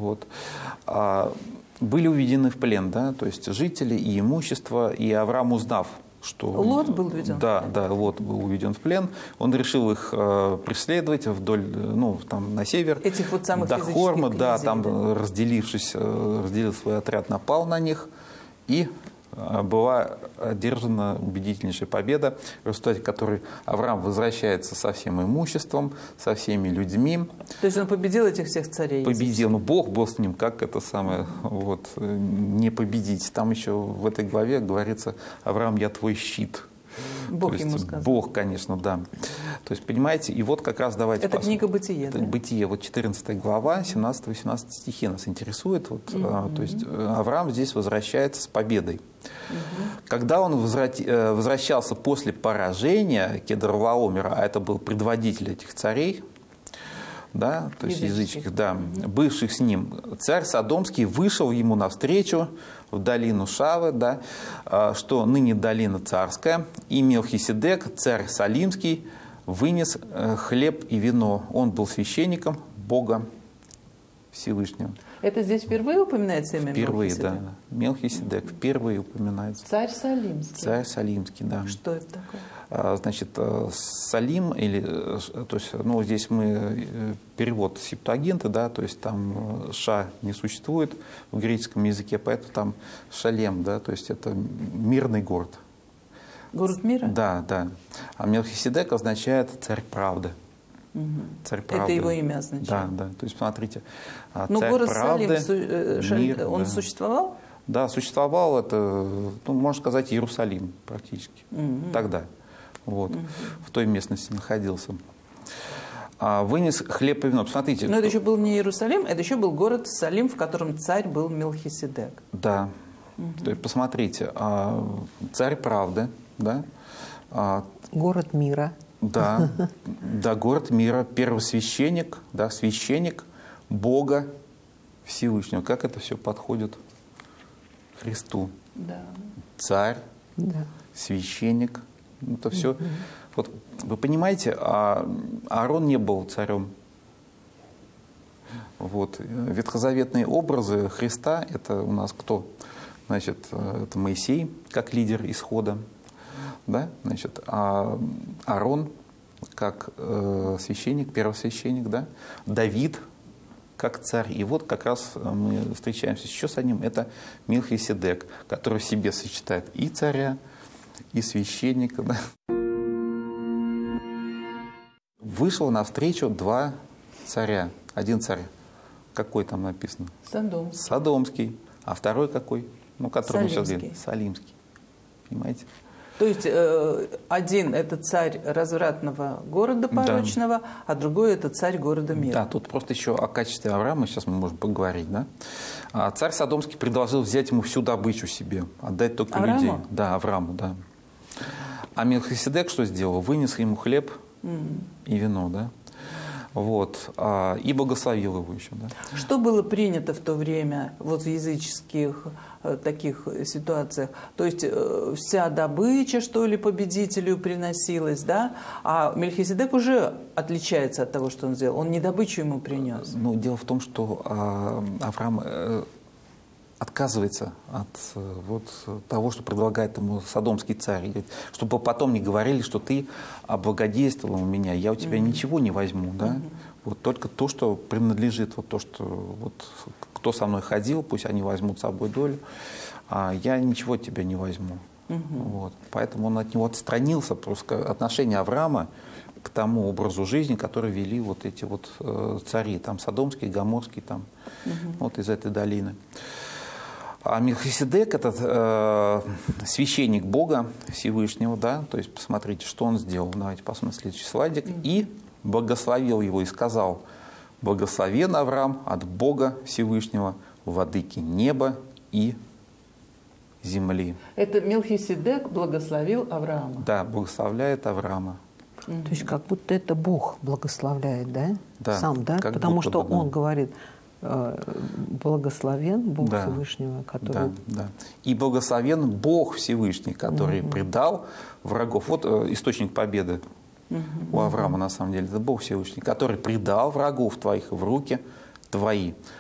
Вот. Были уведены в плен, да, то есть жители и имущество, и Авраам, узнав, что... Лот был уведен в плен? Да, Лот был уведен в плен. Он решил их преследовать вдоль, там, на север. Этих вот самых до Хорма, князей, да, там, разделил свой отряд, напал на них, и была одержана убедительнейшая победа, в результате которой Авраам возвращается со всем имуществом, со всеми людьми. То есть он победил этих всех царей? Победил, но Бог был с ним, как это самое, не победить. Там еще в этой главе говорится: Авраам, я твой щит. Бог ему сказал. Бог, конечно, да. То есть, понимаете, и вот как раз давайте это книга «Бытие», это да? «Бытие», вот 14 глава, 17-18 стихи нас интересует. То есть Авраам здесь возвращается с победой. Когда он возвращался после поражения Кедорлаомера, а это был предводитель этих царей, да, то есть языческих, да, бывших с ним, царь Содомский вышел ему навстречу в долину Шавы, да, что ныне долина царская, и Мелхиседек, царь Салимский, вынес хлеб и вино. Он был священником Бога Всевышнего. Это здесь впервые упоминается имя Впервые, Мелхиседек? да. Мелхиседек впервые упоминается. Царь Салимский. Царь Салимский, да. Что это такое? Значит, Салим, то есть, здесь мы перевод Септуагинты, да, то есть там ша не существует в греческом языке, поэтому там Шалем, да, то есть это мирный город. Город мира? Да, да. А Мелхиседек означает царь правды. Царь правды. Это его имя означает? Да, да. То есть, смотрите, но царь город правды, Салим, он существовал? Да, существовал, это, можно сказать, Иерусалим практически. Тогда. Вот, в той местности находился. Вынес хлеб и вино. Посмотрите. Но это еще был не Иерусалим, это еще был город Салим, в котором царь был Мелхиседек. Да. То есть, посмотрите, царь правды, да? Город мира. Да, да, город мира, первосвященник, да, священник Бога Всевышнего. Как это все подходит к Христу? Да. Царь, да. Священник. Это все. Вот, вы понимаете, Аарон не был царем. Вот. Ветхозаветные образы Христа – это у нас кто? Значит, это Моисей, как лидер исхода. Да? Значит, Аарон, как священник, первосвященник, да? Давид, как царь. И вот как раз мы встречаемся еще с одним. Это Мелхиседек, который в себе сочетает и царя, и священника. Да? Вышло навстречу два царя. Один царь, какой там написано? Содомский. Содомский. А второй какой? Который мы сейчас видим. Салимский. Понимаете? То есть один – это царь развратного города порочного, да. А другой – это царь города мира. Да, тут просто еще о качестве Авраама сейчас мы можем поговорить. Да? Царь Содомский предложил взять ему всю добычу себе, отдать только людей. Да, Аврааму, да. А Мелхиседек что сделал? Вынес ему хлеб и вино, да? Вот, и благословил его еще. Да? Что было принято в то время вот в языческих таких ситуациях? То есть вся добыча, что ли, победителю приносилась, да? А Мелхиседек уже отличается от того, что он сделал. Он не добычу ему принес. Дело в том, что Авраам отказывается от того, что предлагает ему содомский царь. Говорит, чтобы потом не говорили, что ты облагодетельствовал меня, я у тебя ничего не возьму. Да? Вот только то, что принадлежит, вот то, что кто со мной ходил, пусть они возьмут с собой долю, а я ничего от тебя не возьму. Вот. Поэтому он от него отстранился. Просто отношение Авраама к тому образу жизни, который вели вот эти вот цари, там Содомский, Гоморский, там, вот из этой долины. А Мелхиседек – это священник Бога Всевышнего, да, то есть посмотрите, что он сделал. Давайте посмотрим следующий слайдик. И благословил его и сказал: «Благословен Авраам от Бога Всевышнего, владыки неба и земли». Это Мелхиседек благословил Авраама. Да, благословляет Авраама. То есть как будто это Бог благословляет, да? Да, сам, да? Потому что он говорит: благословен Бог Всевышнего, который... Да. И благословен Бог Всевышний, который предал врагов. Вот источник победы у Авраама, на самом деле, это Бог Всевышний, который предал врагов твоих в руки твои.